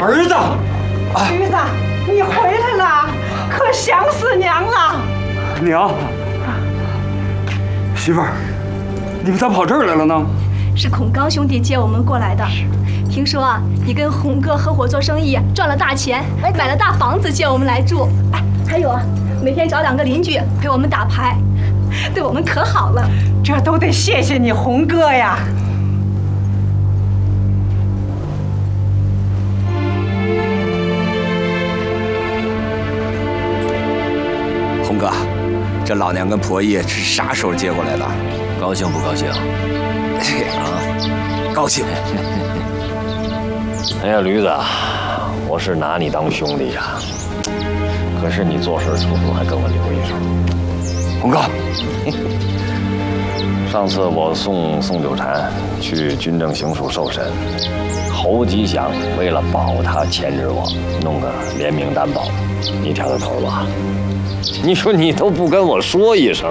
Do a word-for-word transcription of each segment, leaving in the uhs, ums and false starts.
儿子， 驴子，你回来了，可想死娘了。 娘，媳妇儿，你们咋跑这儿来了呢？ 是孔刚兄弟接我们过来的。听说啊，你跟洪哥合伙做生意，赚了大钱，买了大房子，接我们来住。哎，还有啊，每天找两个邻居陪我们打牌，对我们可好了。 这都得谢谢你洪哥呀。 洪哥，这老娘跟婆姨是啥时候接过来的？ 高兴不高兴？啊， 高兴。 哎呀，驴子，我是拿你当兄弟呀，可是你做事处处还跟我留一手。 洪哥， 上次我送宋九禅去军政行署受审，侯吉祥为了保他牵制我，弄个联名担保，你挑的头吧？你说你都不跟我说一声。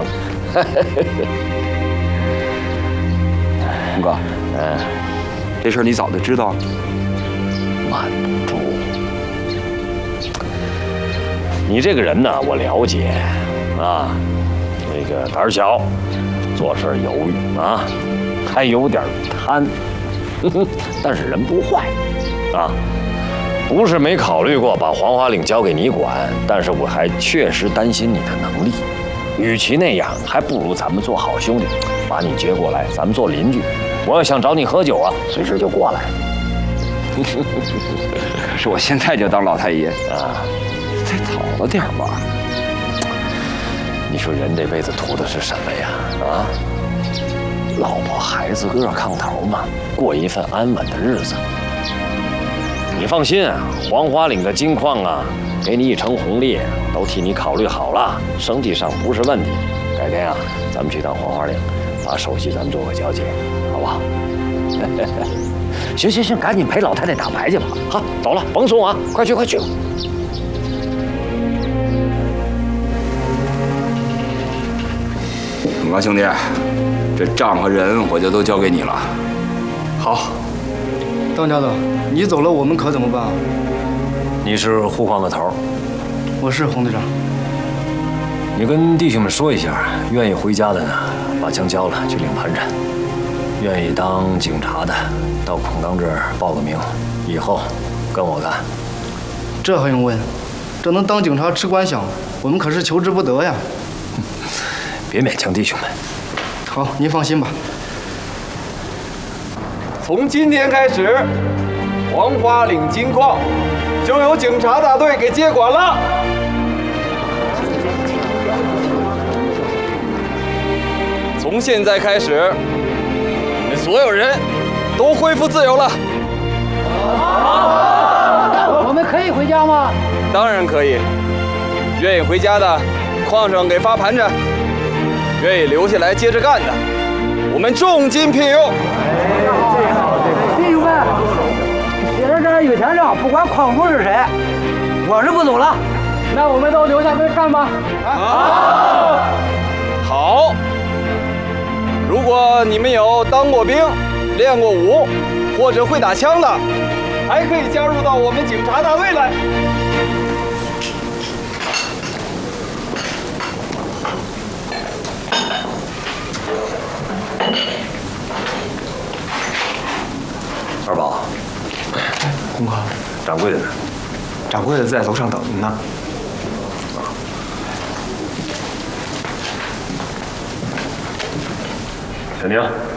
洪哥， 嗯， 这事儿你早就知道。 瞒不住。你这个人呢，我了解啊，那个胆小，做事犹豫啊，还有点贪，但是人不坏啊。不是没考虑过把黄花岭交给你管，但是我还确实担心你的能力。与其那样，还不如咱们做好兄弟，把你接过来，咱们做邻居。我要想找你喝酒啊，随时就过来。 可是我现在就当老太爷啊， 再早了点吧。 你说人这辈子图的是什么呀？啊，老婆孩子个炕头嘛，过一份安稳的日子。你放心啊，黄花岭的金矿啊，给你一成红利，都替你考虑好了，生计上不是问题。改天啊，咱们去趟黄花岭，把手续咱们做个交接，好不好？行行行，赶紧陪老太太打牌去吧。好，走了，甭送啊，快去快去。 洪刚兄弟，这账和人我就都交给你了。 好，当家的，你走了，我们可怎么办啊？ 你是护矿的头， 我是洪队长。 你跟弟兄们说一下，愿意回家的呢，把枪交了，去领盘缠；愿意当警察的，到孔刚这儿报个名，以后跟我干。 这还用问？这能当警察吃官饷，我们可是求之不得呀。 别勉强弟兄们。 好，您放心吧。 从今天开始，黄花岭金矿就由警察大队给接管了。从现在开始，你们所有人都恢复自由了。 好，我们可以回家吗？ 当然可以。愿意回家的，矿上给发盘缠；愿意留下来接着干的，我们重金聘用。 弟兄们，写在这儿有钱上，不管矿主是谁，我是不走了。那我们都留下来干吧。 好，好。如果你们有当过兵、练过武，或者会打枪的，还可以加入到我们警察大队来。 二宝， 洪哥， 掌柜的呢？ 掌柜的在楼上等您呢。 小宁。